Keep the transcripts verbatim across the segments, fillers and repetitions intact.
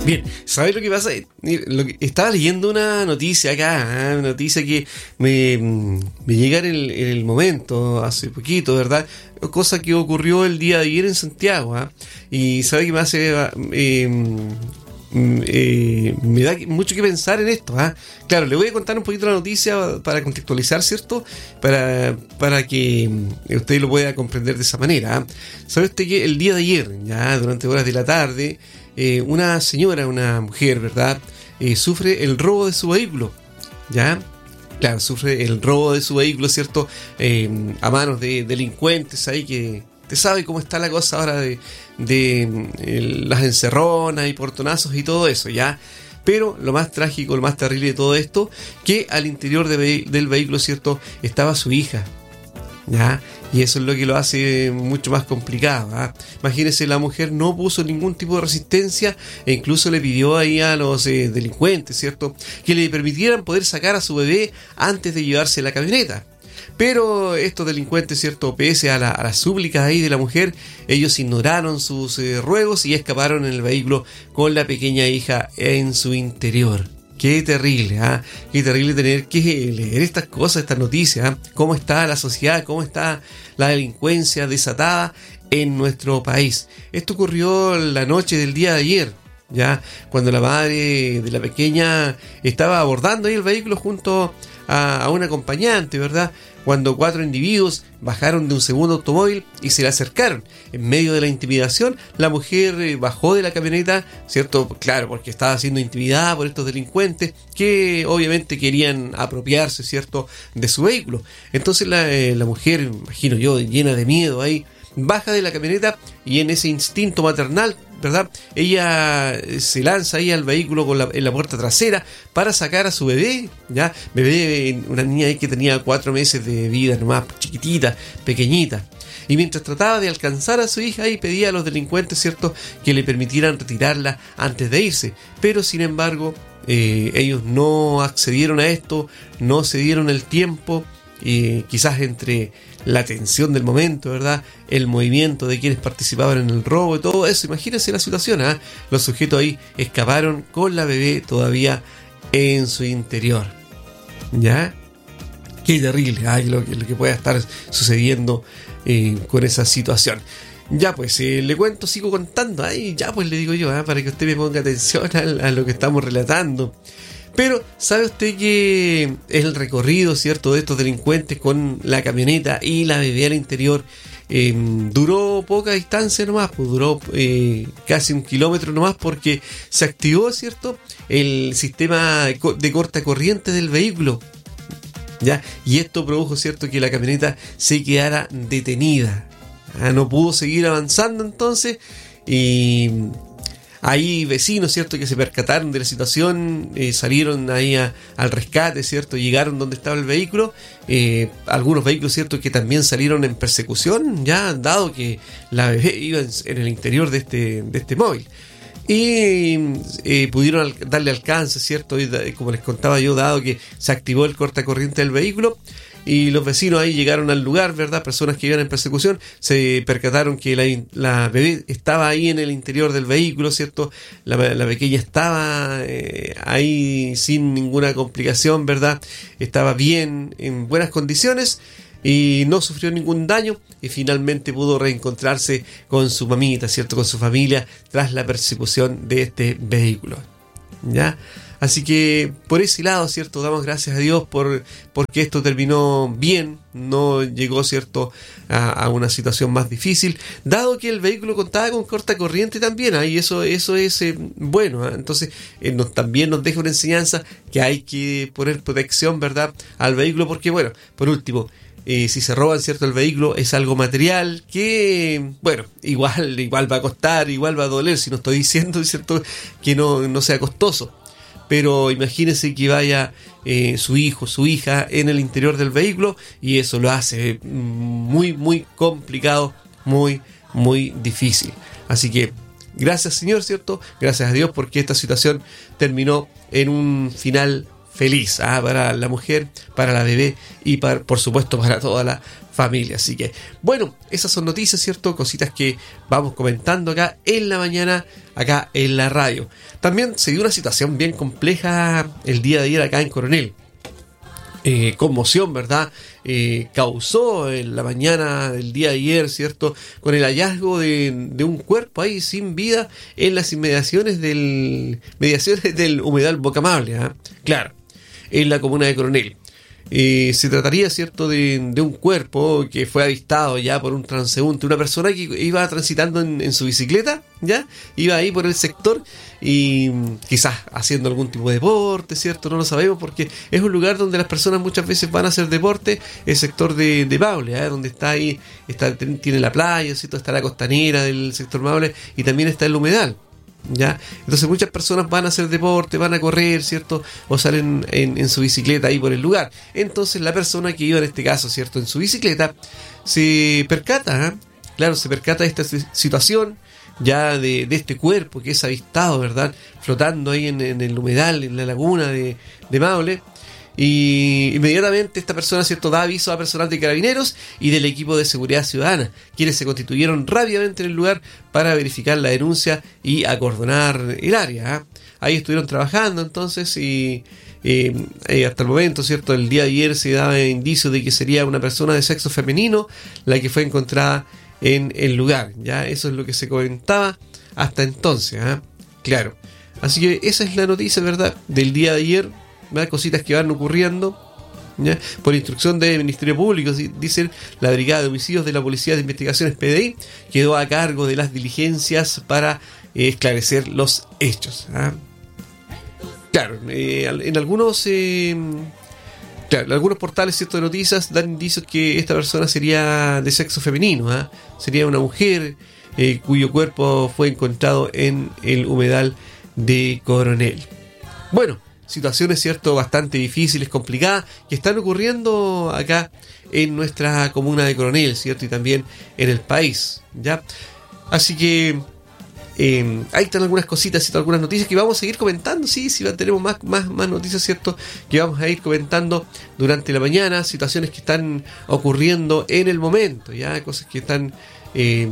Bien, ¿sabes lo que pasa? Lo que, estaba leyendo una noticia acá, ¿eh? Una noticia que me, me llega en el, en el momento, hace poquito, ¿verdad? Cosa que ocurrió el día de ayer en Santiago, ¿eh? Y ¿sabe qué me hace? Eh, eh, me da mucho que pensar en esto, ¿eh? Claro, le voy a contar un poquito la noticia para contextualizar, ¿cierto? Para, para que usted lo pueda comprender de esa manera, ¿eh? ¿Sabe usted que el día de ayer, ya durante horas de la tarde, Eh, una señora, una mujer, ¿verdad? Eh, sufre el robo de su vehículo, ¿ya? Claro, sufre el robo de su vehículo, ¿cierto? Eh, a manos de delincuentes ahí que... Usted sabe cómo está la cosa ahora de, de eh, las encerronas y portonazos y todo eso, ¿ya? Pero lo más trágico, lo más terrible de todo esto, que al interior de ve- del vehículo, ¿cierto? Estaba su hija, ¿ya? Y eso es lo que lo hace mucho más complicado, ¿eh? Imagínense, la mujer no puso ningún tipo de resistencia e incluso le pidió ahí a los eh, delincuentes, ¿cierto?, que le permitieran poder sacar a su bebé antes de llevarse la camioneta. Pero estos delincuentes, ¿cierto?, pese a, la, a las súplicas ahí de la mujer, ellos ignoraron sus eh, ruegos y escaparon en el vehículo con la pequeña hija en su interior. Qué terrible, ¿ah? ¿eh? Qué terrible tener que leer estas cosas, estas noticias, ¿eh? Cómo está la sociedad, cómo está la delincuencia desatada en nuestro país. Esto ocurrió la noche del día de ayer, ya, cuando la madre de la pequeña estaba abordando ahí el vehículo junto a, a un acompañante, ¿verdad? Cuando cuatro individuos bajaron de un segundo automóvil y se le acercaron. En medio de la intimidación, la mujer bajó de la camioneta, ¿cierto? Claro, porque estaba siendo intimidada por estos delincuentes que obviamente querían apropiarse, ¿cierto?, de su vehículo. Entonces la, eh, la mujer, imagino yo, llena de miedo ahí, baja de la camioneta y en ese instinto maternal, ¿verdad?, ella se lanza ahí al vehículo con la, en la puerta trasera para sacar a su bebé, ya, bebé, una niña ahí que tenía cuatro meses de vida nomás, chiquitita, pequeñita. Y mientras trataba de alcanzar a su hija, ahí pedía a los delincuentes, ¿cierto?, que le permitieran retirarla antes de irse. Pero sin embargo, eh, ellos no accedieron a esto, no se dieron el tiempo, y quizás entre la tensión del momento, ¿verdad?, el movimiento de quienes participaban en el robo y todo eso, imagínense la situación, ¿eh? Los sujetos ahí escaparon con la bebé todavía en su interior, ¿ya? Qué terrible, ¿eh? lo, que, lo que pueda estar sucediendo eh, con esa situación. Ya pues, eh, le cuento, sigo contando, ahí ya pues le digo yo, ¿eh? Para que usted me ponga atención a, a lo que estamos relatando. Pero, ¿sabe usted que el recorrido, ¿cierto?, de estos delincuentes con la camioneta y la bebé al interior eh, duró poca distancia nomás, pues duró eh, casi un kilómetro nomás, porque se activó, ¿cierto?, el sistema de corta corriente del vehículo, ¿ya? Y esto produjo, ¿cierto?, que la camioneta se quedara detenida. Ah, no pudo seguir avanzando entonces y... Hay vecinos, ¿cierto?, que se percataron de la situación, eh, salieron ahí a, al rescate, ¿cierto?, llegaron donde estaba el vehículo, eh, algunos vehículos, ¿cierto?, que también salieron en persecución, ya dado que la bebé iba en, en el interior de este, de este móvil. Y eh, pudieron al, darle alcance, ¿cierto?, y, como les contaba yo, dado que se activó el cortacorriente del vehículo. Y los vecinos ahí llegaron al lugar, ¿verdad? Personas que iban en persecución se percataron que la, la bebé estaba ahí en el interior del vehículo, ¿cierto? La, la pequeña estaba eh, ahí sin ninguna complicación, ¿verdad? Estaba bien, en buenas condiciones y no sufrió ningún daño y finalmente pudo reencontrarse con su mamita, ¿cierto? Con su familia tras la persecución de este vehículo, ¿ya? Así que por ese lado, ¿cierto?, damos gracias a Dios por porque esto terminó bien, no llegó, ¿cierto?, a, a una situación más difícil, dado que el vehículo contaba con corta corriente también, ¿eh? Y eso, eso es eh, bueno, ¿eh? Entonces eh, nos, también nos deja una enseñanza que hay que poner protección, ¿verdad?, al vehículo, porque bueno, por último, Eh, si se roban, ¿cierto?, el vehículo es algo material que, bueno, igual, igual va a costar, igual va a doler, si no estoy diciendo, ¿cierto?, que no, no sea costoso. Pero imagínense que vaya eh, su hijo, su hija en el interior del vehículo y eso lo hace muy, muy complicado, muy, muy difícil. Así que gracias, Señor, ¿cierto? Gracias a Dios porque esta situación terminó en un final feliz, ¿ah? Para la mujer, para la bebé y para, por supuesto para toda la familia. Así que, bueno, esas son noticias, ¿cierto? Cositas que vamos comentando acá en la mañana, acá en la radio. También se dio una situación bien compleja el día de ayer acá en Coronel. Eh, conmoción, ¿verdad? Eh, causó en la mañana del día de ayer, ¿cierto? Con el hallazgo de, de un cuerpo ahí sin vida en las inmediaciones del, mediaciones del humedal Boca Amable, ¿eh? Claro, en la comuna de Coronel. Eh, se trataría, ¿cierto?, de, de un cuerpo que fue avistado ya por un transeúnte, una persona que iba transitando en, en su bicicleta, ya, iba ahí por el sector y quizás haciendo algún tipo de deporte, ¿cierto? No lo sabemos porque es un lugar donde las personas muchas veces van a hacer deporte, el sector de, de Maule, ¿eh? Donde está ahí, está, tiene la playa, ¿cierto? Está la costanera del sector Maule y también está el humedal. ¿Ya? Entonces muchas personas van a hacer deporte, van a correr, ¿cierto? O salen en, en su bicicleta ahí por el lugar. Entonces la persona que iba en este caso, ¿cierto?, en su bicicleta, se percata, ¿eh? Claro, se percata de esta situación ya de, de este cuerpo que es avistado, ¿verdad? Flotando ahí en, en el humedal, en la laguna de, de Maule. Y inmediatamente esta persona, ¿cierto?, da aviso a personal de Carabineros y del equipo de seguridad ciudadana, quienes se constituyeron rápidamente en el lugar para verificar la denuncia y acordonar el área, ¿eh? Ahí estuvieron trabajando entonces y eh, eh, hasta el momento, ¿cierto?, el día de ayer se daba indicios de que sería una persona de sexo femenino la que fue encontrada en el lugar. Ya eso es lo que se comentaba hasta entonces, ¿eh? Claro. Así que esa es la noticia, ¿verdad?, del día de ayer. ¿Verdad? Cositas que van ocurriendo, ¿ya? Por instrucción del Ministerio Público, dicen, la Brigada de Homicidios de la Policía de Investigaciones P D I quedó a cargo de las diligencias para eh, esclarecer los hechos, ¿eh? Claro, eh, en algunos eh, claro, en algunos portales, ¿cierto?, de noticias dan indicios que esta persona sería de sexo femenino, ¿eh? Sería una mujer eh, cuyo cuerpo fue encontrado en el humedal de Coronel. Bueno, situaciones, ¿cierto?, bastante difíciles, complicadas, que están ocurriendo acá en nuestra comuna de Coronel, ¿cierto?, y también en el país, ¿ya? Así que eh, ahí están algunas cositas, ¿cierto?, algunas noticias que vamos a seguir comentando, sí, sí, tenemos más, más, más noticias, ¿cierto?, que vamos a ir comentando durante la mañana, situaciones que están ocurriendo en el momento, ¿ya? Cosas que están... Eh,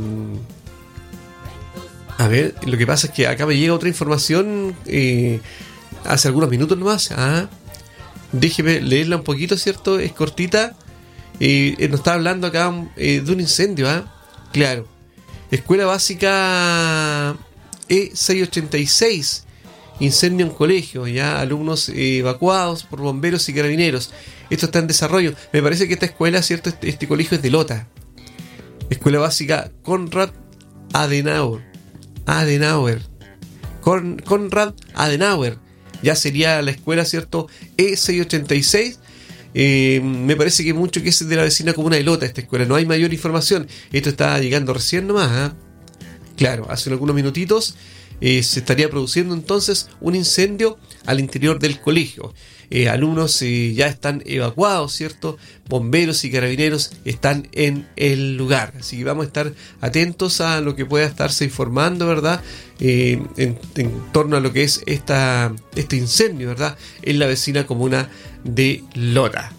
a ver, lo que pasa es que acá me llega otra información... Eh, hace algunos minutos nomás. Ah, déjeme leerla un poquito, ¿cierto? Es cortita. Eh, nos está hablando acá eh, de un incendio. ¿Ah? Claro. Escuela Básica E seiscientos ochenta y seis. Incendio en colegio. Ya alumnos eh, evacuados por bomberos y carabineros. Esto está en desarrollo. Me parece que esta escuela, ¿cierto? Este, este colegio es de Lota. Escuela Básica Konrad Adenauer. Adenauer. Con, Konrad Adenauer. Ya sería la escuela, ¿cierto? E seiscientos ochenta y seis. Eh, me parece que mucho que es de la vecina comuna de Lota esta escuela. No hay mayor información. Esto está llegando recién nomás, ¿eh? Claro, hace algunos minutitos eh, se estaría produciendo entonces un incendio al interior del colegio. Eh, alumnos eh, ya están evacuados, ¿cierto? Bomberos y carabineros están en el lugar. Así que vamos a estar atentos a lo que pueda estarse informando, ¿verdad? Eh, en, en torno a lo que es esta, este incendio, ¿verdad? En la vecina comuna de Lota.